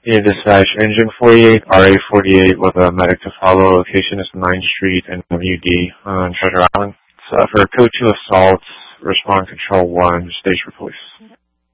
Yeah, dispatch engine 48, RA 48 with a medic to follow. Location is 9th Street and WD on Treasure Island. So for code 2 assault, respond control 1, station for police.